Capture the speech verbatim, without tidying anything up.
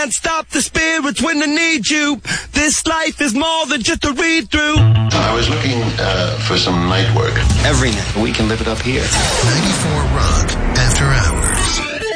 can't stop the spirits when they need you. This life is more than just a read-through. I was looking uh, for some night work. Every night. We can live it up here. ninety-four Rock After Hours.